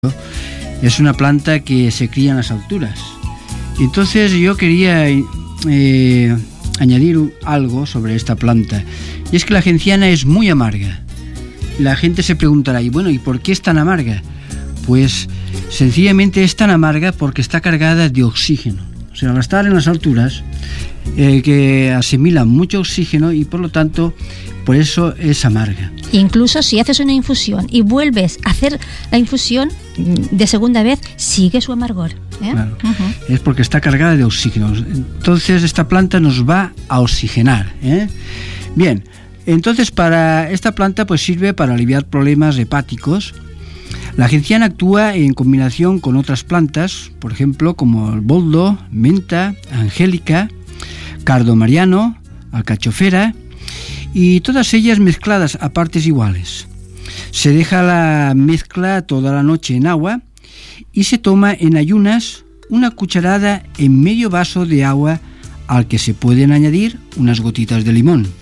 Es una planta que se cría en las alturas. Entonces yo quería añadir algo sobre esta planta. Y es que la genciana es muy amarga. La gente se preguntará, ¿y por qué es tan amarga? Pues sencillamente es tan amarga porque está cargada de oxígeno. O sea, al estar en las alturas, que asimila mucho oxígeno y por lo tanto, por eso es amarga. Incluso si haces una infusión y vuelves a hacer la infusión de segunda vez, sigue su amargor. Claro. Es porque está cargada de oxígeno. Entonces esta planta nos va a oxigenar. Bien, entonces para esta planta pues sirve para aliviar problemas hepáticos. La genciana actúa en combinación con otras plantas, por ejemplo como el boldo, menta, angélica, cardomariano, alcachofera, y todas ellas mezcladas a partes iguales. Se deja la mezcla toda la noche en agua y se toma en ayunas una cucharada en medio vaso de agua al que se pueden añadir unas gotitas de limón.